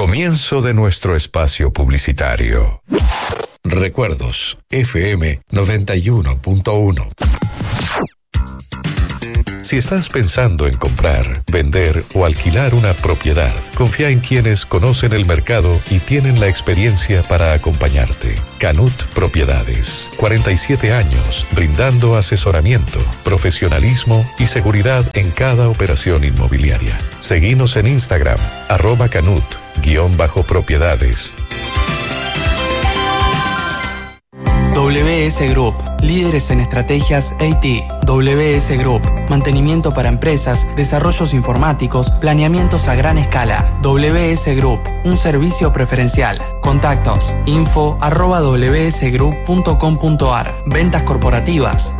Comienzo de nuestro espacio publicitario. Recuerdos FM 91.1. Si estás pensando en comprar, vender o alquilar una propiedad, confía en quienes conocen el mercado y tienen la experiencia para acompañarte. Canut Propiedades. 47 años brindando asesoramiento, profesionalismo y seguridad en cada operación inmobiliaria. Seguinos en Instagram, @Canut_propiedades. WS Group, líderes en estrategias IT. WS Group, mantenimiento para empresas, desarrollos informáticos, planeamientos a gran escala. WS Group, un servicio preferencial. Contactos, info@wsgroup.com.ar. Ventas corporativas,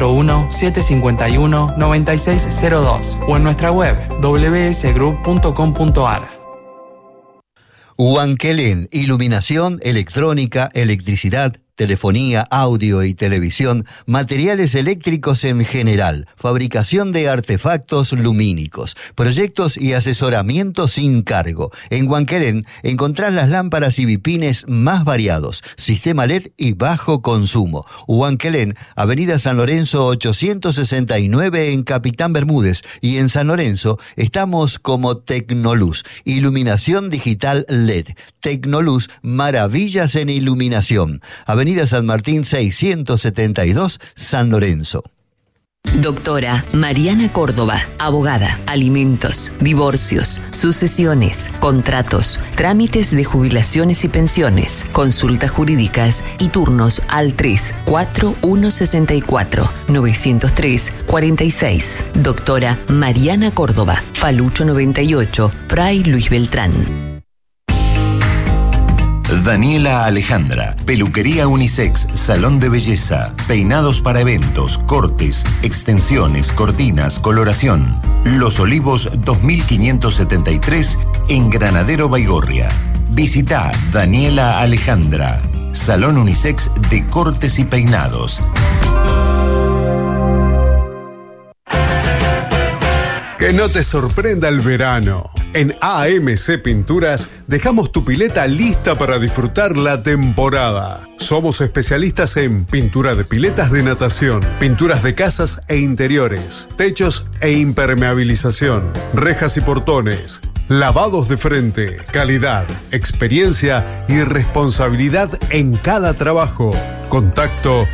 341-751-9602. O en nuestra web, wsgroup.com.ar. Huanquelén, iluminación, electrónica, electricidad, telefonía, audio y televisión, materiales eléctricos en general, fabricación de artefactos lumínicos, proyectos y asesoramiento sin cargo. En Huanquelén encontrás las lámparas y bipines más variados, sistema LED y bajo consumo. Huanquelén, Avenida San Lorenzo 869 en Capitán Bermúdez, y en San Lorenzo estamos como Tecnoluz, iluminación digital LED. Tecnoluz, maravillas en iluminación. Avenida San Martín 672, San Lorenzo. Doctora Mariana Córdoba, abogada, alimentos, divorcios, sucesiones, contratos, trámites de jubilaciones y pensiones, consultas jurídicas y turnos al 34164-903-46. Doctora Mariana Córdoba, Falucho 98, Fray Luis Beltrán. Daniela Alejandra, peluquería unisex, salón de belleza, peinados para eventos, cortes, extensiones, cortinas, coloración. Los Olivos 2573 en Granadero Baigorria. Visita Daniela Alejandra, salón unisex de cortes y peinados. Que no te sorprenda el verano. En AMC Pinturas dejamos tu pileta lista para disfrutar la temporada. Somos especialistas en pintura de piletas de natación, pinturas de casas e interiores, techos e impermeabilización, rejas y portones, lavados de frente, calidad, experiencia y responsabilidad en cada trabajo. Contacto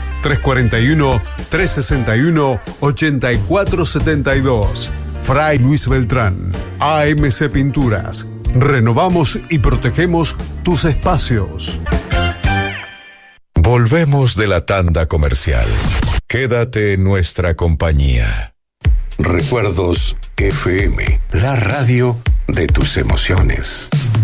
341-361-8472. Fray Luis Beltrán. AMC Pinturas. Renovamos y protegemos tus espacios. Volvemos de la tanda comercial. Quédate en nuestra compañía. Recuerdos FM, la radio de tus emociones.